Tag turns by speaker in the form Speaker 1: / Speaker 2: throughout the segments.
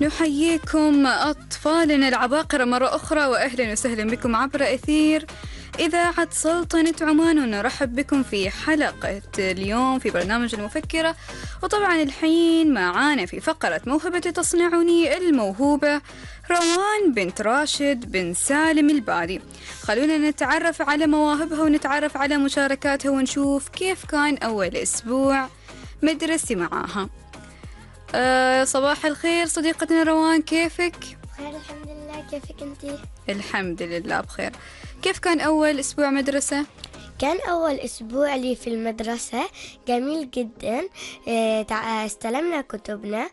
Speaker 1: نحييكم أطفالنا العباقرة مرة أخرى، وأهلا وسهلا بكم عبر أثير إذاعة سلطنة عمان، ونرحب بكم في حلقة اليوم في برنامج المفكرة. وطبعا الحين معانا في فقرة موهبة تصنعني الموهوبة روان بنت راشد بن سالم الباري. خلونا نتعرف على مواهبها ونتعرف على مشاركاتها ونشوف كيف كان أول أسبوع مدرسي معاها. صباح الخير صديقتنا روان، كيفك؟
Speaker 2: بخير الحمد لله، كيفك انتي؟
Speaker 1: الحمد لله بخير. كيف كان أول أسبوع مدرسة؟
Speaker 2: كان أول أسبوع لي في المدرسة جميل جدا. استلمنا كتبنا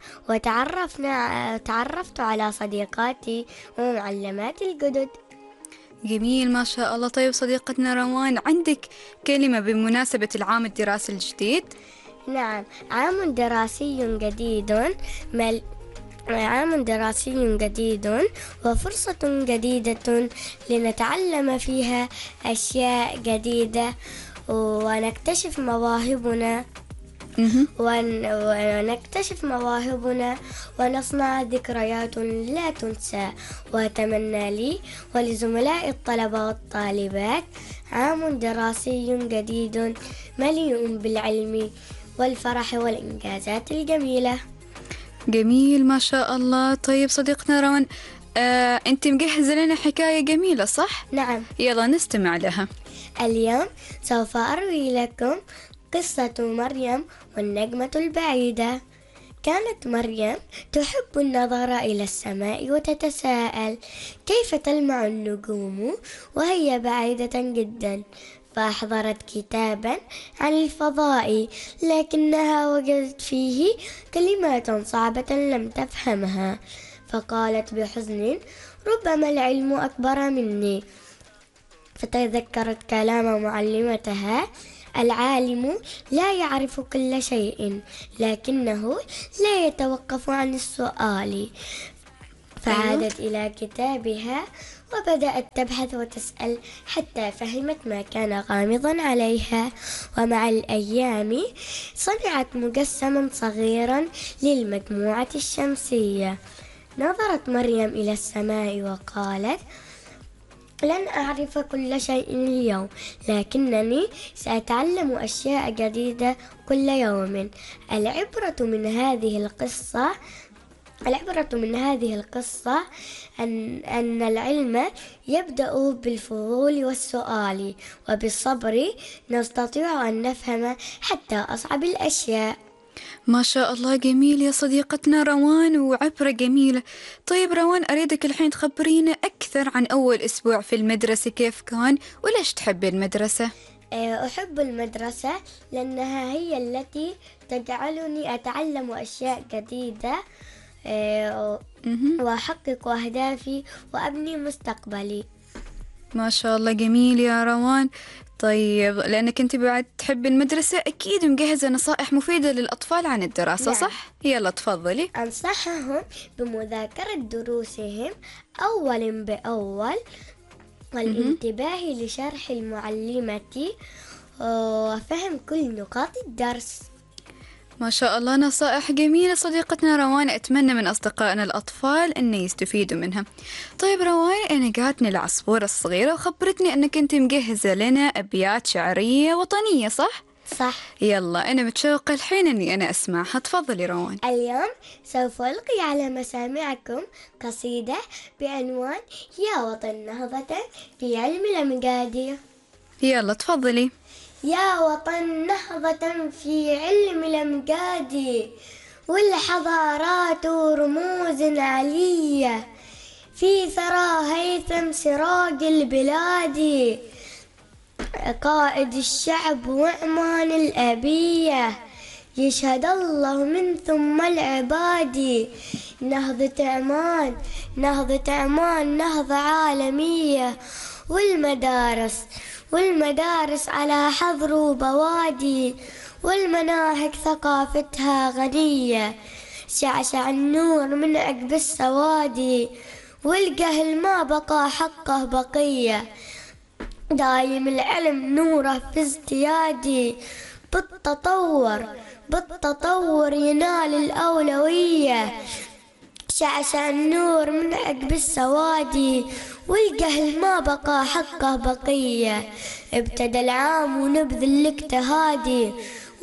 Speaker 2: وتعرفت على صديقاتي ومعلماتي الجدد.
Speaker 1: جميل ما شاء الله. طيب صديقتنا روان، عندك كلمة بمناسبة العام الدراسي الجديد؟
Speaker 2: نعم، عام دراسي جديد وفرصة جديدة لنتعلم فيها أشياء جديدة ونكتشف مواهبنا ونصنع ذكريات لا تنسى. وأتمنى لي ولزملاء الطلبة والطالبات عام دراسي جديد مليء بالعلم والفرح والإنجازات الجميلة.
Speaker 1: جميل ما شاء الله. طيب صديقتنا روان، أنت مجهزة لنا حكاية جميلة صح؟
Speaker 2: نعم،
Speaker 1: يلا نستمع لها.
Speaker 2: اليوم سوف أروي لكم قصة مريم والنجمة البعيدة. كانت مريم تحب النظر إلى السماء وتتساءل كيف تلمع النجوم وهي بعيدة جدا، فأحضرت كتابا عن الفضاء، لكنها وجدت فيه كلمات صعبة لم تفهمها، فقالت بحزن ربما العلم أكبر مني. فتذكرت كلام معلمتها العالم لا يعرف كل شيء لكنه لا يتوقف عن السؤال. فعادت إلى كتابها وبدأت تبحث وتسأل حتى فهمت ما كان غامضا عليها. ومع الأيام صنعت مجسما صغيرا للمجموعة الشمسية. نظرت مريم إلى السماء وقالت لن أعرف كل شيء اليوم، لكنني سأتعلم أشياء جديدة كل يوم. العبرة من هذه القصة أن العلم يبدأ بالفضول والسؤال، وبالصبر نستطيع أن نفهم حتى أصعب الأشياء.
Speaker 1: ما شاء الله، جميل يا صديقتنا روان، وعبرة جميلة. طيب روان، أريدك الحين تخبرينا أكثر عن أول أسبوع في المدرسة، كيف كان وليش تحبي المدرسة؟
Speaker 2: أحب المدرسة لأنها هي التي تجعلني أتعلم أشياء جديدة وأحقق أهدافي وأبني مستقبلي.
Speaker 1: ما شاء الله، جميل يا روان. طيب لأنك أنت بعد تحب المدرسة، أكيد مجهزة نصائح مفيدة للأطفال عن الدراسة. نعم. صح؟ يلا تفضلي.
Speaker 2: أنصحهم بمذاكرة دروسهم أول بأول، والانتباه لشرح المعلمة وفهم كل نقاط الدرس.
Speaker 1: ما شاء الله، نصائح جميلة صديقتنا روان، أتمنى من أصدقائنا الأطفال أن يستفيدوا منها. طيب روان، أنا جاتني العصفورة الصغيرة وخبرتني أنك أنت مجهزة لنا أبيات شعرية وطنية، صح؟
Speaker 2: صح.
Speaker 1: يلا أنا متشوقة الحين أني أنا أسمعها، تفضلي روان.
Speaker 2: اليوم سوف ألقي على مسامعكم قصيدة بعنوان يا وطن نهضة في علم الأمجاد.
Speaker 1: يلا تفضلي.
Speaker 2: يا وطن نهضة في علم الأمجاد، والحضارات رموز علية في ثرى هيثم سراج البلاد، قائد الشعب وأمان الأبية، يشهد الله من ثم العباد. نهضة عمان، نهضة عمان، نهضة عالمية، والمدارس على حظر وبوادي، والمناهج ثقافتها غنية، شعشع النور من عقب السوادي، والجهل ما بقى حقه بقية، دايم العلم نوره في ازديادي، بالتطور ينال الأولوية، شعشع النور من عقب السوادي، والجهل ما بقى حقه بقية. ابتدى العام ونبذ الاجتهادي،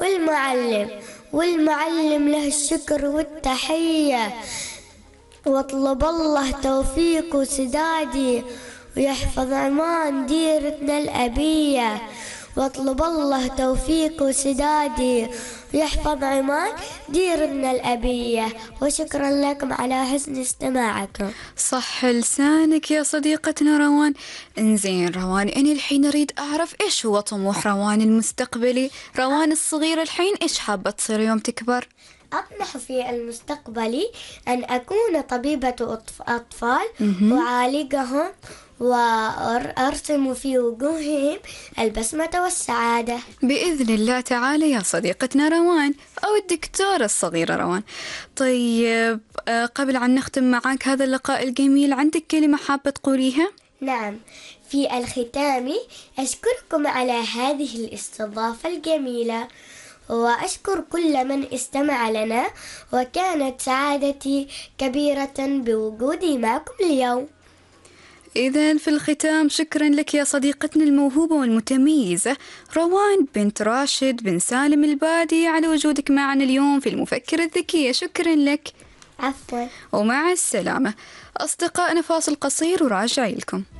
Speaker 2: والمعلم له الشكر والتحية. واطلب الله توفيق وسدادي، ويحفظ عمان ديرتنا الأبية. واطلب الله توفيق وسدادي، ويحفظ عمان ديرتنا الأبية. وشكرا لكم على حسن استماعكم.
Speaker 1: صح لسانك يا صديقتنا روان. انزين روان، أنا الحين أريد أعرف إيش هو طموح روان المستقبلي. روان الصغيرة الحين إيش حابة تصير يوم تكبر؟
Speaker 2: أطمح في المستقبل أن أكون طبيبة أطفال وأعالجهم، وأرسم في وجوههم البسمة والسعادة
Speaker 1: بإذن الله تعالى يا صديقتنا روان، أو الدكتورة الصغيرة روان. طيب قبل أن نختم معك هذا اللقاء الجميل، عندك كلمة حابة تقوليها؟
Speaker 2: نعم، في الختام أشكركم على هذه الاستضافة الجميلة، وأشكر كل من استمع لنا، وكانت سعادتي كبيرة بوجودي معكم اليوم.
Speaker 1: إذن في الختام شكرا لك يا صديقتنا الموهوبة والمتميزة روان بنت راشد بن سالم البادي على وجودك معنا اليوم في المفكرة الذكية. شكرا لك.
Speaker 2: عفوا.
Speaker 1: ومع السلامة أصدقائنا، فاصل قصير وراجع لكم.